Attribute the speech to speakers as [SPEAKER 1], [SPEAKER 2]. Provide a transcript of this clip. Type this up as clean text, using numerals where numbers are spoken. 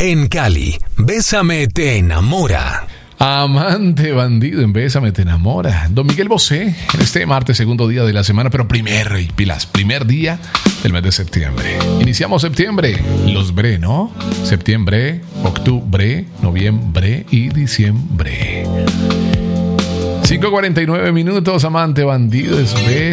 [SPEAKER 1] En Cali, Bésame te enamora.
[SPEAKER 2] Amante bandido en Bésame te enamora. Don Miguel Bosé, en este martes, segundo día de la semana, pero primer día del mes de septiembre. Iniciamos septiembre, los bre, ¿no? Septiembre, octubre, noviembre y diciembre. 5:49 minutos, amante bandido es